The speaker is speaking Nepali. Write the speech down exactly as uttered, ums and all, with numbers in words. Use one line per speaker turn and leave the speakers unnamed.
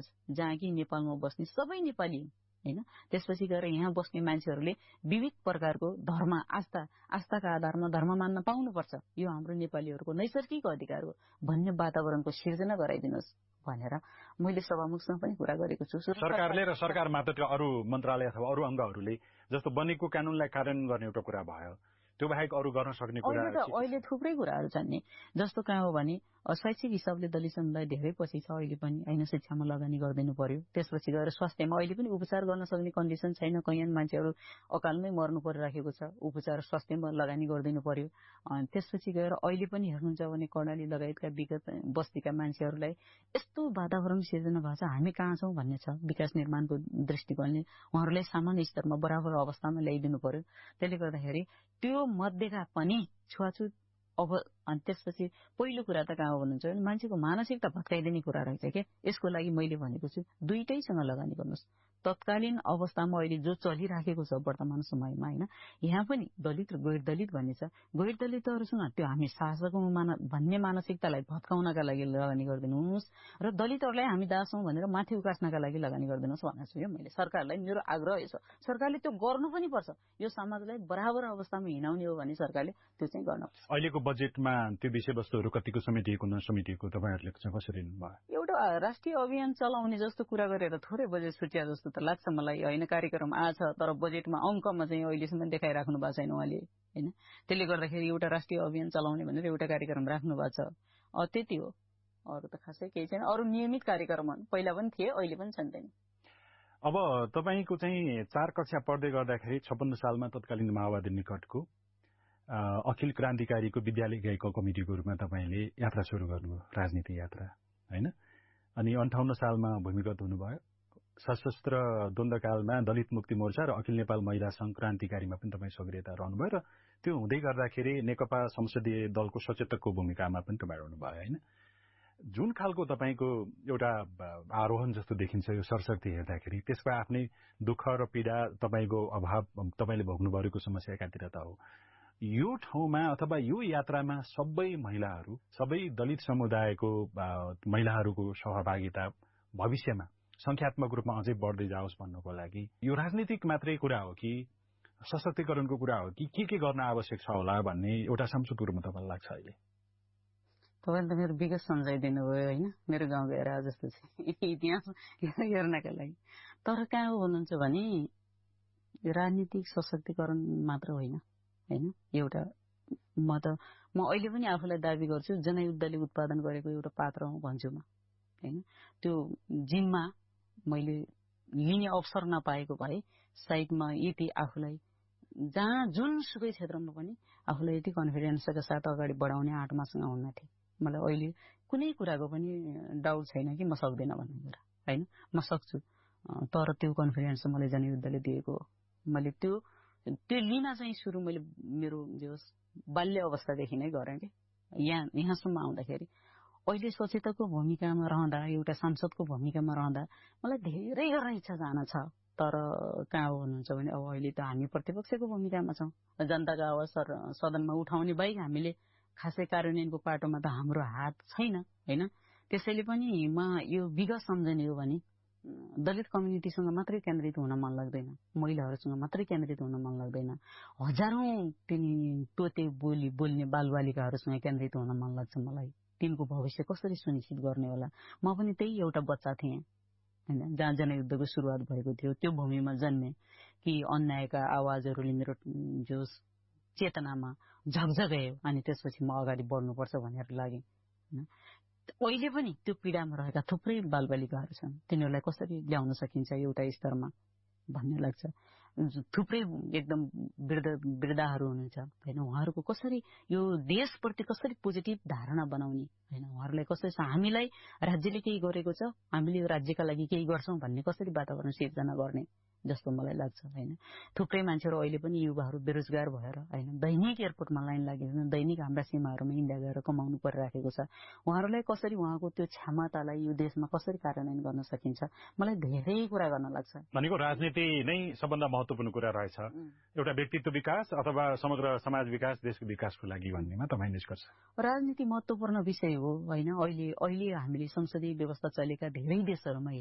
हेर्नुहोस्, जहाँ कि नेपालमा बस्ने सबै नेपाली हैन, त्यसपछि गएर यहाँ बस्ने मान्छेहरूले विविध प्रकारको धर्म आस्था आस्थाका आधारमा धर्म मान्न पाउनुपर्छ, यो हाम्रो नेपालीहरूको नैसर्गिक अधिकार हो भन्ने वातावरणको सिर्जना गराइदिनुहोस् भनेर मैले सभामुखसँग पनि कुरा गरेको छु।
सरकारले र सरकार मात्र अरू मन्त्रालय अथवा अरू अङ्गहरूले जस्तो बनेको कानूनलाई कार्यान्वयन गर्ने एउटा कुरा भयो, त्यो बाहेक अरू गर्न सक्ने कुरा
अहिले त अहिले थुप्रै कुराहरू छन् नि। जस्तो कहाँ हो भने शैक्षिक हिसाबले दलित समुदाय धेरै पछि छ अहिले पनि हैन, शिक्षामा लगानी गरिदिनु पर्यो। त्यसपछि गएर स्वास्थ्यमा अहिले पनि उपचार गर्न सक्ने कन्डिसन छैन, कैयन मान्छेहरू अकालमै मर्नु परिराखेको छ, उपचार स्वास्थ्यमा लगानी गरिदिनु पर्यो। अनि त्यसपछि गएर अहिले पनि हेर्नुहुन्छ भने कर्णाली लगायतका विगत बस्तीका मान्छेहरूलाई यस्तो वातावरण सिर्जना भएको छ, हामी कहाँ छौँ भन्ने छ। विकास निर्माणको दृष्टिकोणले उहाँहरूलाई सामान्य स्तरमा बराबर अवस्थामा ल्याइदिनु पर्यो। त्यसले गर्दाखेरि त्यो मध्येका पनि छुवाछुत अब अनि त्यसपछि पहिलो कुरा त कहाँ हो भन्नुहुन्छ भने मान्छेको मानसिकता भत्काइदिने कुरा रहेछ के। यसको लागि मैले भनेको छु दुईटैसँग लगानी गर्नुहोस्। तत्कालीन अवस्थामा अहिले जो चलिराखेको छ वर्तमान समयमा हैन, यहाँ पनि दलित र गैर दलित भन्ने छ। गैर दलितहरूसँग त्यो हामी शासक मान भन्ने मानसिकतालाई भत्काउनका लागि लगानी गरिदिनुहोस् र दलितहरूलाई हामी दास छौं भनेर माथि उकास्नका लागि लगानी गरिदिनुहोस् भनेको छु। यो मैले सरकारलाई मेरो आग्रह छ, सरकारले त्यो गर्नु पनि पर्छ। यो समाजलाई बराबर अवस्थामा हिँडाउने हो भने सरकारले त्यो चाहिँ गर्न पर्छ।
अहिलेको बजेटमा त्यो विषयवस्तुहरू कतिको समेटिएको नसमेटिएको तपाईँहरूले कसरी लिनुभयो?
एउटा राष्ट्रिय अभियान चलाउने जस्तो कुरा गरेर थोरै बजेट छुट्या जस्तो त लाग्छ मलाई हैन। कार्यक्रम आछ तर बजेटमा अङ्कमा चाहिँ अहिलेसम्म देखाइराख्नु भएको छैन उहाँले हैन। त्यसले गर्दाखेरि एउटा राष्ट्रिय अभियान चलाउने भनेर एउटा कार्यक्रम राख्नु भएको छ, अ त्यति हो। अरु त खासै केही छैन। अरु नियमित कार्यक्रमहरु पहिला पनि थिए, अहिले पनि छन् त्यही।
अब तपाईको चाहिँ चार कक्षा पढ्दै गर्दाखेरि छप्पन्न सालमा तत्कालीन माओवादी निकटको अखिल क्रान्तिकारीको विद्यालय इकाइको कमिटीको रूपमा तपाईले यात्रा सुरु गर्नुभयो, राजनीति यात्रा हैन। अनि अठाउन्न सालमा भूमिगत हुनुभयो। सशस्त्र द्वन्द्वकालमा दलित मुक्ति मोर्चा र अखिल नेपाल महिला संघ क्रान्तिकारीमा पनि तपाई सक्रियता रहनुभयो र त्यो हुँदै गर्दाखेरि नेकपा संसदीय दलको सचेतकको भूमिकामा पनि तपाई रहनुभयो हैन। जुन खालको तपाईको एउटा आरोहण जस्तो देखिन्छ यो सरसर्ती हेर्दाखेरि, त्यसको आफ्नै दुःख र पीडा, तपाईको अभाव, तपाईले भोग्नु भएको समस्या एकातिर त हो। यो ठाउँमा अथवा यो यात्रामा सबै महिलाहरू, सबै दलित समुदायको महिलाहरूको सहभागिता भविष्यमा संख्यात्मक रूपमा अझै बढ्दै जाओस् भन्नको लागि यो राजनीतिक मात्रै कुरा हो कि सशक्तिकरणको कुरा हो कि के के गर्न आवश्यक छ होला भन्ने एउटा संक्षिप्त रूपमा तपाईलाई लाग्छ अहिले?
तपाईले त मेरो विगत सम्झाइदिनु भयो हैन, मेरो गाउँ गएर जस्तो चाहिँ इतिहास हेर्नका लागि। तर कहाँ हो भन्नुहुन्छ भने राजनीतिक सशक्तिकरण मात्र होइन हैन। एउटा म त म अहिले पनि आफूलाई दाबी गर्छु जनयुद्धले उत्पादन गरेको एउटा पात्र हो भन्छु म हैन। त्यो जिम्मा मैले लिने अवसर नपाएको भए साइडमा यति आफूलाई जहाँ जुनसुकै क्षेत्रमा पनि आफूलाई यति कन्फिडेन्सका साथ अगाडि बढाउने आँट मसँग हुन्न थिए। मलाई अहिले कुनै कुराको पनि डाउट छैन कि म सक्दिन भन्ने कुरा हैन। म सक्छु, तर त्यो कन्फिडेन्स मलाई जनयुद्धले दिएको हो। मैले त्यो त्यो लिन चाहिँ सुरु मैले मेरो जो बाल्य अवस्थादेखि नै गरेँ के। यहाँ यहाँसम्म आउँदाखेरि अहिले सचेतकको भूमिकामा रहँदा, एउटा सांसदको भूमिकामा रहँदा मलाई धेरै गर्न इच्छा जान छ। तर कहाँ हो भन्नुहुन्छ भने अब अहिले त हामी प्रतिपक्षको भूमिकामा छौं। जनताको आवाज सदनमा उठाउने बाहेक हामीले खासै कार्यान्वयनको पाटोमा त हाम्रो हात छैन हैन। त्यसैले पनि म यो विगत सम्झने हो भने दलित कम्युनिटीसँग मात्रै केन्द्रित हुन मन लाग्दैन, महिलाहरूसँग मात्रै केन्द्रित हुन मन लाग्दैन, हजारौं तिनी तोते बोली बोल्ने बालबालिकाहरूसँग केन्द्रित हुन मन लाग्छ मलाई। तिनको भविष्य कसरी सुनिश्चित गर्ने होला। म पनि त्यही एउटा बच्चा थिएँ हैन, जहाँ जनयुद्धको सुरुवात भएको थियो। त्यो भूमिमा जन्मे कि अन्यायका आवाजहरूले मेरो जो चेतनामा झकझगायो अनि त्यसपछि म अगाडि बढ्नुपर्छ भनेर लागे हैन। अहिले पनि त्यो पीडामा रहेका थुप्रै बालबालिकाहरू छन्, तिनीहरूलाई कसरी ल्याउन सकिन्छ एउटा स्तरमा भन्ने लाग्छ। थुप्रै एकदम वृद्ध वृद्धाहरू हुनुहुन्छ हैन, उहाँहरूको कसरी यो देशप्रति कसरी पोजिटिभ धारणा बनाउने हैन, उहाँहरूलाई कसरी हामीलाई राज्यले केही गरेको छ, हामीले यो राज्यका लागि केही गर्छौं भन्ने कसरी वातावरण सिर्जना गर्ने जस्तो मलाई लाग्छ हैन। थुप्रै मान्छेहरू अहिले पनि युवाहरू बेरोजगार भएर हैन दैनिक एयरपोर्टमा लाइन लागेर दैनिक हाम्रा सीमाहरूमा इन्डिया गएर कमाउनु परिराखेको छ। उहाँहरूलाई कसरी उहाँको त्यो क्षमतालाई यो देशमा कसरी कार्यान्वयन गर्न सकिन्छ, मलाई धेरै कुरा गर्न लाग्छ।
भनेको राजनीति नै सबभन्दा महत्त्वपूर्ण कुरा रहेछ, एउटा व्यक्तित्व विकास अथवा समग्र समाज विकास, देशको विकासको लागि भन्नेमा तपाईँ निष्कर्ष?
राजनीति महत्त्वपूर्ण विषय हो हैन। अहिले अहिले हामीले संसदीय व्यवस्था चलेका धेरै देशहरूमा